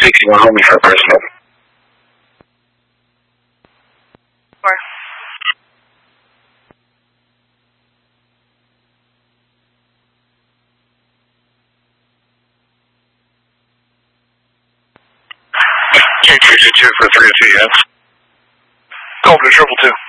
speaking with homie for personal. Or K222 for 3 yes. Golden 222.